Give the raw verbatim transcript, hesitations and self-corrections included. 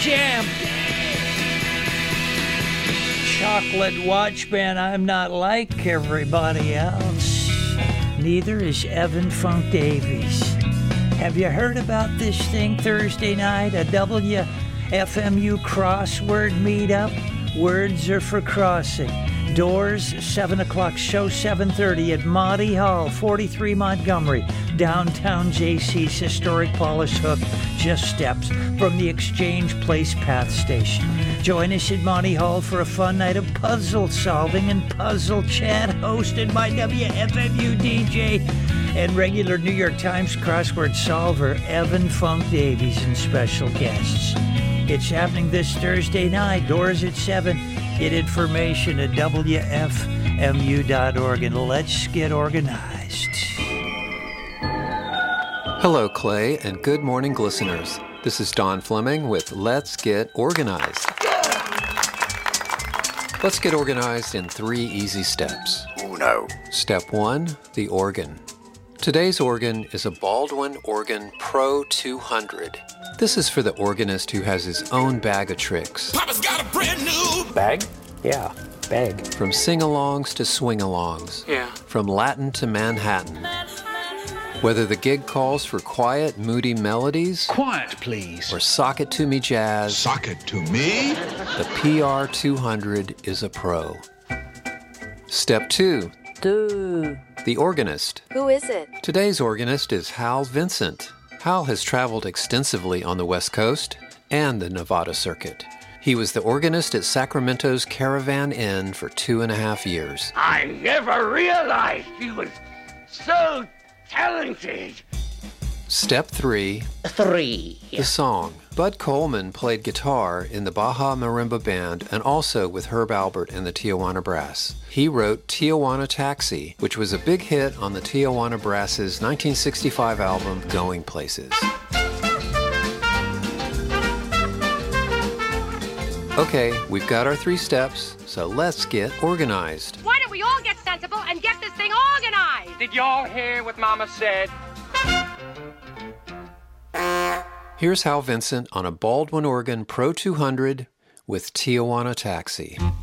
Jam. Chocolate watch band. I'm not like everybody else. Neither is Evan Funk Davies. Have you heard about this thing Thursday night? A W F M U crossword meetup? Words are for crossing. Doors, seven o'clock, show seven thirty at Monty Hall, forty-three Montgomery, downtown J C's historic Paulus Hook, just steps from the Exchange Place Path Station. Join us at Monty Hall for a fun night of puzzle solving and puzzle chat hosted by W F M U D J and regular New York Times crossword solver Evan Funk Davies and special guests. It's happening this Thursday night, doors at seven. Get information at W F M U dot org and let's get organized. Hello, Clay, and good morning, listeners. This is Don Fleming with Let's Get Organized. Let's get organized in three easy steps. Uno. Step one, the organ. Today's organ is a Baldwin Organ Pro two hundred. This is for the organist who has his own bag of tricks. Papa's got a brand new Bag? Yeah, bag. From sing-alongs to swing-alongs. Yeah. From Latin to Manhattan. Whether the gig calls for quiet, moody melodies, Quiet, please. or sock it to me jazz, Sock it to me. the P R two hundred is a pro. Step two, Dude. the organist. Who is it? Today's organist is Hal Vincent. Hal has traveled extensively on the West Coast and the Nevada circuit. He was the organist at Sacramento's Caravan Inn for two and a half years. I never realized he was so talented. Step three, Three. the song. Bud Coleman played guitar in the Baja Marimba Band and also with Herb Albert and the Tijuana Brass. He wrote Tijuana Taxi, which was a big hit on the Tijuana Brass's nineteen sixty-five album, Going Places. Okay, we've got our three steps, so let's get organized. Why don't we all get sensible and get this thing organized? Did y'all hear what Mama said? Here's Hal Vincent on a Baldwin Organ Pro two hundred with Tijuana Taxi.